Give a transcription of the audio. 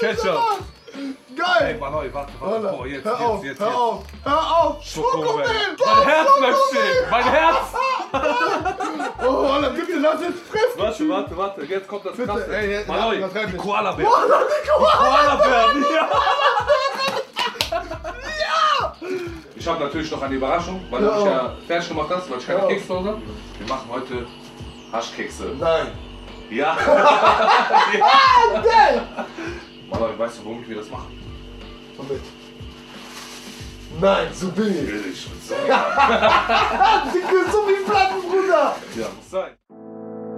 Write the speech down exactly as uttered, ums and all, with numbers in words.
Ketchup. Geil! Ey, Manoi, warte, warte. Oh, jetzt, hör jetzt, auf, jetzt, hör jetzt. auf, hör auf! Schokomel. Schokomel! Mein Herz bleibt stehen. Mein Herz. Oh, Alter, bitte lass jetzt fressen! Warte, warte, warte. Jetzt kommt das Bitte, Krasse. ey, ey, Manoi, übertreib die nicht. Koala-Bär. Koala, die Koala! Koala-Bär, ja. Ich habe natürlich noch eine Überraschung, weil du Ja. mich ja fertig gemacht hast, weil ich keine Ja. Kekse zu Hause habe. Wir machen heute Haschkekse. Nein! Ja. Ah, geil! Manoi, weißt du, womit wir das machen? Womit? Nein, zu billig! Billig. So. Du kriegst so viel Platten, Bruder! Ja, muss sein.